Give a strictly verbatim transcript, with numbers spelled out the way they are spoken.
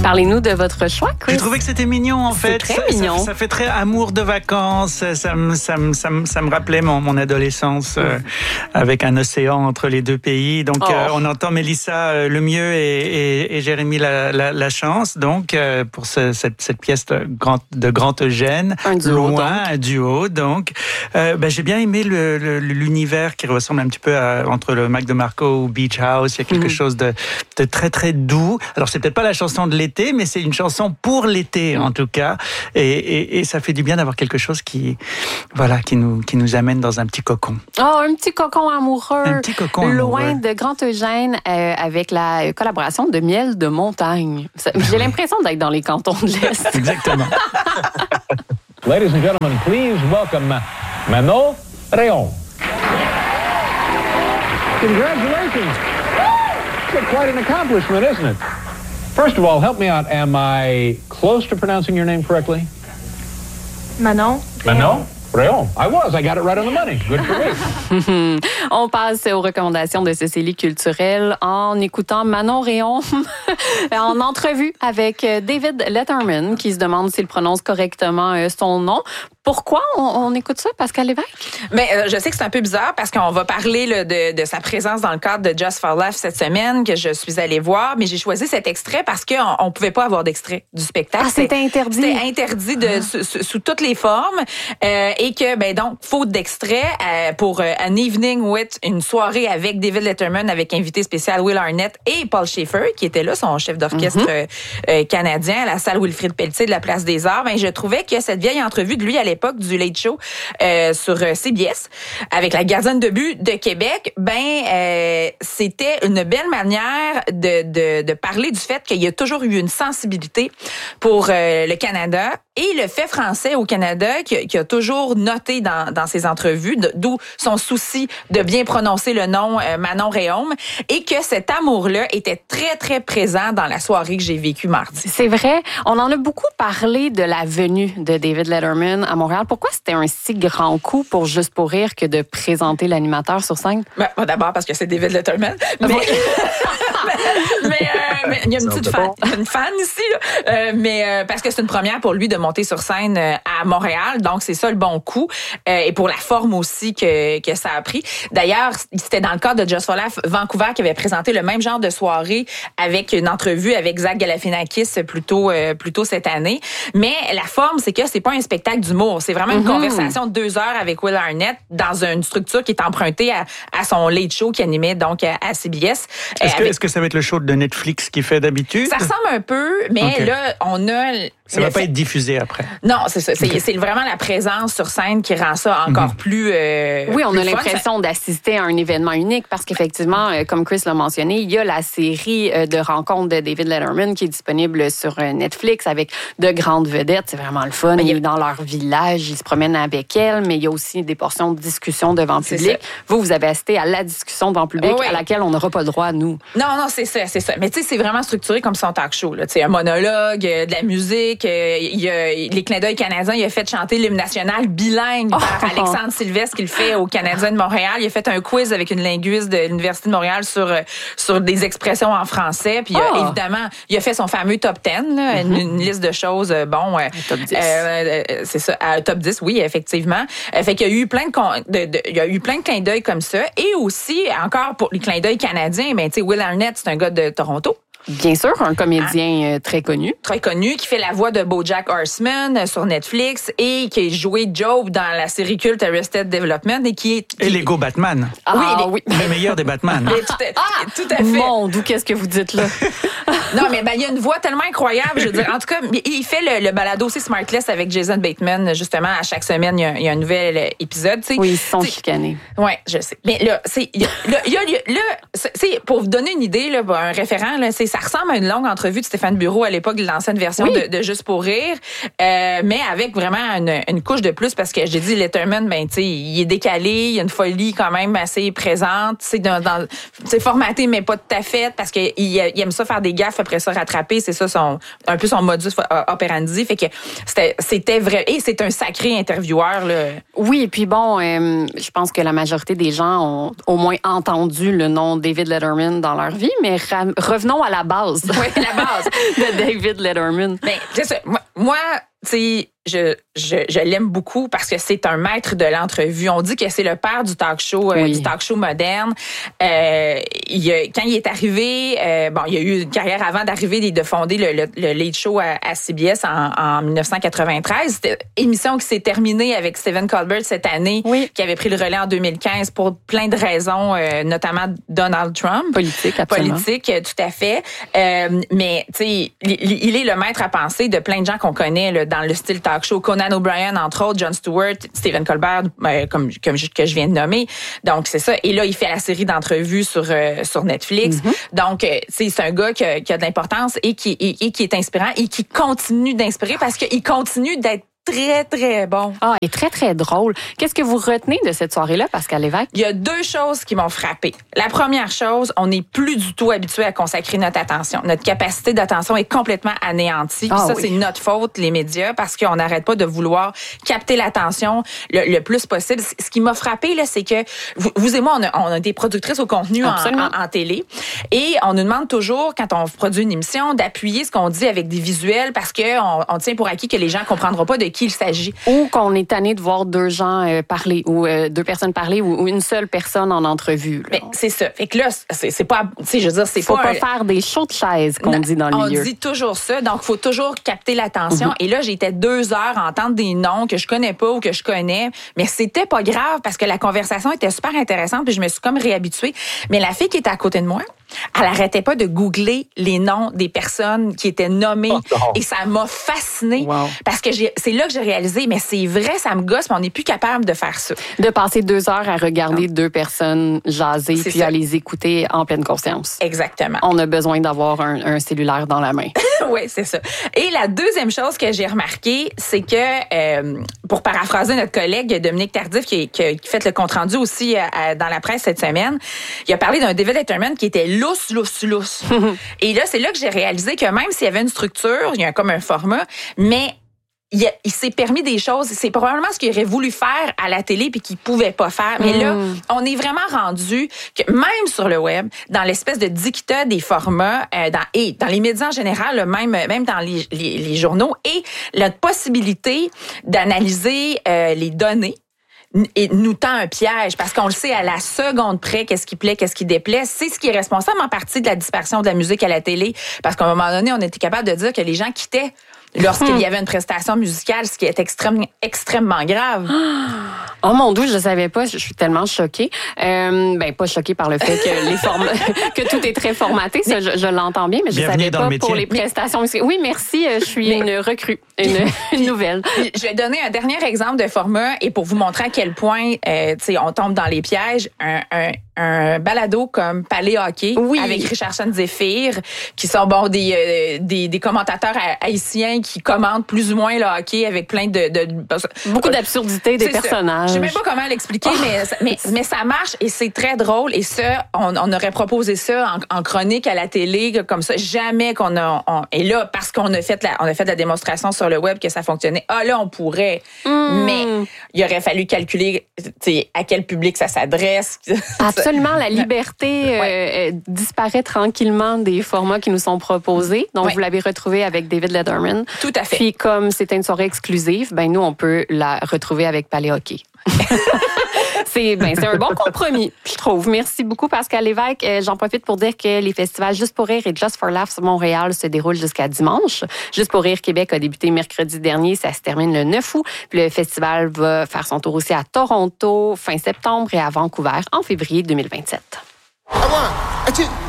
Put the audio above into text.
Parlez-nous de votre choix, Chris. J'ai trouvé que c'était mignon, en fait. C'est très ça, mignon. Ça, ça fait très amour de vacances. Ça me, ça me, ça me, ça me rappelait mon, mon adolescence euh, avec un océan entre les deux pays. Donc, Oh. euh, on entend Mélissa euh, Lemieux et, et, et Jérémy la, la, la Chance. Donc, euh, pour ce, cette, cette pièce de Grand, de Grand Eugène. Un duo, Loin, donc. un duo. Donc, euh, ben, j'ai bien aimé le, le, l'univers qui ressemble un petit peu à, entre le Mac DeMarco ou Beach House. Il y a quelque mmh. chose de, de très, très doux. Alors, c'est peut-être pas la chanson de l'été, mais c'est une chanson pour l'été en tout cas, et, et, et ça fait du bien d'avoir quelque chose qui, voilà, qui nous qui nous amène dans un petit cocon. Oh, un petit cocon amoureux. Un petit cocon loin amoureux. de Grand Eugène, euh, avec la collaboration de Miel de Montagne. J'ai l'impression d'être dans les cantons de l'Est. Exactement. Ladies and gentlemen, please welcome Manon Rhéaume. Congratulations. It's quite an accomplishment, isn't it? First of all, help me out. Am I close to pronouncing your name correctly? Manon. Manon Rhéaume. I was. I got it right on the money. Good for me. On passe aux recommandations de Cécilie Culturelle en écoutant Manon Rhéaume en entrevue avec David Letterman qui se demande s'il prononce correctement son nom. Pourquoi on, on écoute ça, Pascal Lévesque? Mais euh, je sais que c'est un peu bizarre parce qu'on va parler là, de, de sa présence dans le cadre de Just for Life cette semaine que je suis allée voir, mais j'ai choisi cet extrait parce qu'on on pouvait pas avoir d'extrait du spectacle. Ah, c'était interdit. C'était interdit de, ah. sous, sous, sous toutes les formes euh, et que ben donc faute d'extrait euh, pour euh, An Evening with une soirée avec David Letterman avec invité spécial Will Arnett et Paul Schaefer qui était là, son chef d'orchestre mm-hmm. euh, canadien à la salle Wilfrid Pelletier de la Place des Arts. Ben je trouvais que cette vieille entrevue de lui à l'époque du Late Show euh, sur C B S avec la gardienne de but de Québec, ben euh, c'était une belle manière de, de, de parler du fait qu'il y a toujours eu une sensibilité pour euh, le Canada et le fait français au Canada qui, qui a toujours noté dans, dans ses entrevues, d'où son souci de bien prononcer le nom euh, Manon Rhéaume et que cet amour-là était très, très présent dans la soirée que j'ai vécue mardi. C'est vrai. On en a beaucoup parlé de la venue de David Letterman à Montréal. Pourquoi c'était un si grand coup pour Juste pour rire que de présenter l'animateur sur scène? Ben, d'abord parce que c'est David Letterman. Mais, mais, mais, euh, mais il y a une petite fan, une fan ici. Là. Euh, mais euh, parce que c'est une première pour lui de monter sur scène euh, à Montréal. Donc, c'est ça le bon coup. Euh, et pour la forme aussi que, que ça a pris. D'ailleurs, c'était dans le cadre de Just for Life Vancouver qui avait présenté le même genre de soirée avec une entrevue avec Zach Galifianakis plus tôt, euh, plus tôt cette année. Mais la forme, c'est que c'est pas un spectacle d'humour. C'est vraiment une mm-hmm. conversation de deux heures avec Will Arnett dans une structure qui est empruntée à, à son Late Show qui animait donc à, à C B S. Est-ce, euh, que, est-ce que ça va être le show de Netflix qu'il fait d'habitude? Ça ressemble un peu, mais okay. là, on a... Ça ne va pas fait... être diffusé après. Non, c'est ça. C'est, okay. c'est vraiment la présence sur scène qui rend ça encore mm-hmm. plus euh, Oui, on plus a fun. l'impression d'assister à un événement unique parce qu'effectivement, euh, comme Chris l'a mentionné, il y a la série euh, de rencontres de David Letterman qui est disponible sur euh, Netflix avec de grandes vedettes. C'est vraiment le fun. Il est dans leur village, ils se promènent avec elle, mais il y a aussi des portions de discussion devant le public. Vous, vous avez assisté à la discussion devant le public oui, oui. à laquelle on n'aura pas le droit, nous. Non, non, c'est ça, c'est ça. Mais tu sais, c'est vraiment structuré comme son talk show. Là. Un monologue, de la musique. Il y a les clins d'œil canadiens. Il a fait chanter l'hymne national bilingue oh, par Alexandre Sylvestre, qui le fait au Canadien de Montréal. Il a fait un quiz avec une linguiste de l'Université de Montréal sur sur des expressions en français. Puis oh. euh, évidemment, il a fait son fameux top dix, là, mm-hmm. une, une liste de choses. Bon, euh, top dix. Euh, c'est ça, à top dix, oui, effectivement. Euh, fait qu'il y a eu plein de, de, de il y a eu plein de clins d'œil comme ça. Et aussi, encore pour les clins d'œil canadiens, ben tu sais, Will Arnett, c'est un gars de Toronto. Bien sûr, un comédien ah. très connu. Très connu, qui fait la voix de BoJack Horseman sur Netflix et qui a joué Job dans la série culte Arrested Development et qui est... Qui... Et Lego Batman. Ah, oui, les... oui, le meilleur des Batman. tout, à, ah, tout à fait. Mon, d'où qu'est-ce que vous dites là? Non, mais ben il y a une voix tellement incroyable, je veux dire. En tout cas, il fait le, le balado aussi Smartless avec Jason Bateman, justement, à chaque semaine, il y a, il y a un nouvel épisode, tu sais. Oui, ils sont chicanés. Oui, je sais. Mais là, c'est... Là, il y a, là, c'est, pour vous donner une idée, là, un référent, là, c'est, ça ressemble à une longue entrevue de Stéphane Bureau à l'époque de l'ancienne version oui. de, de Juste pour rire, euh, mais avec vraiment une, une couche de plus parce que j'ai dit Letterman, ben tu sais, il est décalé, il y a une folie quand même assez présente, c'est dans, dans c'est formaté mais pas tout à fait parce que il, il aime ça faire des gaffes après ça rattraper. C'est ça son un peu son modus operandi. Fait que c'était c'était vrai. Et c'est un sacré intervieweur là. Oui, et puis bon, euh, je pense que la majorité des gens ont au moins entendu le nom David Letterman dans leur vie, mais ra- revenons à la base. Oui, la base de David Letterman. Ben, c'est ça. Moi, moi tu sais, je, je, je l'aime beaucoup parce que c'est un maître de l'entrevue. On dit que c'est le père du talk show, euh, oui. du talk show moderne. Euh, il a, quand il est arrivé, euh, bon, il a eu une carrière avant d'arriver de fonder le, le, le Late Show à, à C B S en, en dix-neuf cent quatre-vingt-treize. C'était une émission qui s'est terminée avec Stephen Colbert cette année, oui. qui avait pris le relais en deux mille quinze pour plein de raisons, euh, notamment Donald Trump. Politique, absolument. Politique, tout à fait. Euh, mais, tu sais, il, il est le maître à penser de plein de gens qu'on connaît là, dans le style talk show. Conan O'Brien, entre autres, Jon Stewart, Stephen Colbert, euh, comme, comme je, que je viens de nommer. Donc, c'est ça. Et là, il fait la série d'entrevues sur, euh, sur Netflix. Mm-hmm. Donc, euh, c'est un gars qui a, qui a de l'importance et qui, et, et qui est inspirant et qui continue d'inspirer parce qu'il continue d'être très, très bon. Ah, et très, très drôle. Qu'est-ce que vous retenez de cette soirée-là, Pascal Lévesque? Il y a deux choses qui m'ont frappé. La première chose, on n'est plus du tout habitué à consacrer notre attention. Notre capacité d'attention est complètement anéantie. Ah, ça, oui. c'est notre faute, les médias, parce qu'on n'arrête pas de vouloir capter l'attention le, le plus possible. Ce qui m'a frappé, là, c'est que vous, vous et moi, on a, on a des productrices au contenu en, en, en télé. Et on nous demande toujours, quand on produit une émission, d'appuyer ce qu'on dit avec des visuels parce qu'on on tient pour acquis que les gens ne comprendront pas de qui il s'agit. Ou qu'on est tanné de voir deux gens euh, parler, ou euh, deux personnes parler, ou, ou une seule personne en entrevue. Ben, c'est ça. Fait que là, c'est, c'est pas, tu sais, je veux dire, c'est faut pas... pas un... faire des shows de chaises, qu'on non, dit dans le on milieu. On dit toujours ça, donc il faut toujours capter l'attention. Mm-hmm. Et là, j'étais deux heures à entendre des noms que je connais pas ou que je connais, mais c'était pas grave parce que la conversation était super intéressante, puis je me suis comme réhabituée. Mais la fille qui était à côté de moi, elle arrêtait pas de googler les noms des personnes qui étaient nommées. Oh, oh. Et ça m'a fascinée. Wow. Parce que j'ai, c'est là que j'ai réalisé, mais c'est vrai, ça me gosse, mais on n'est plus capable de faire ça. De passer deux heures à regarder non. deux personnes jaser c'est puis ça. À les écouter en pleine conscience. Exactement. On a besoin d'avoir un, un cellulaire dans la main. Oui, c'est ça. Et la deuxième chose que j'ai remarqué, c'est que, euh, pour paraphraser notre collègue Dominique Tardif, qui, qui, qui fait le compte-rendu aussi à, dans la presse cette semaine, il a parlé d'un David Letterman qui était lousse, lousse, lousse. Et là, c'est là que j'ai réalisé que même s'il y avait une structure, il y a comme un format, mais il, a, il s'est permis des choses. C'est probablement ce qu'il aurait voulu faire à la télé puis qu'il pouvait pas faire. Mais mmh. là, on est vraiment rendu que même sur le web, dans l'espèce de dictat des formats, euh, dans, et dans les médias en général, même, même dans les, les, les journaux, et la possibilité d'analyser euh, les données et nous tend un piège parce qu'on le sait à la seconde près qu'est-ce qui plaît, qu'est-ce qui déplaît. C'est ce qui est responsable en partie de la dispersion de la musique à la télé parce qu'à un moment donné, on était capable de dire que les gens quittaient lorsqu'il y avait une prestation musicale, ce qui est extrêmement, extrêmement grave. Oh mon Dieu, je ne savais pas. Je suis tellement choquée. Euh, ben pas choquée par le fait que les formes, que tout est très formaté. Ça, je, je l'entends bien, mais je ne savais pas pour les prestations musicales. Oui, merci. Je suis mais, une recrue, une, une nouvelle. Je vais donner un dernier exemple de format et pour vous montrer à quel point, euh, tu sais, on tombe dans les pièges. Un, un, un balado comme Palais Hockey oui. avec Richardson Zephyr, qui sont bon des, euh, des des commentateurs haïtiens qui commentent plus ou moins le hockey avec plein de, de beaucoup d'absurdités des personnages. Ça. Je sais même pas comment l'expliquer, oh. mais, mais mais ça marche et c'est très drôle. Et ça, on, on aurait proposé ça en, en chronique à la télé comme ça. Jamais qu'on a. On, et là, parce qu'on a fait la, on a fait la démonstration sur le web que ça fonctionnait. Ah là, on pourrait, mm. mais il aurait fallu calculer, tu sais, à quel public ça s'adresse. Absolument, la liberté ouais. euh, disparaît tranquillement des formats qui nous sont proposés. Donc, ouais. vous l'avez retrouvé avec David Letterman. Tout à fait. Puis, comme c'était une soirée exclusive, ben nous, on peut la retrouver avec Palais Hockey. c'est, ben, c'est un bon compromis, je trouve. Merci beaucoup, Pascal Lévesque. Euh, j'en profite pour dire que les festivals Juste pour rire et Just for Laughs Montréal se déroulent jusqu'à dimanche. Juste pour rire Québec a débuté mercredi dernier. Ça se termine le neuf août. Puis le festival va faire son tour aussi à Toronto fin septembre et à Vancouver en février deux mille vingt-sept. I want,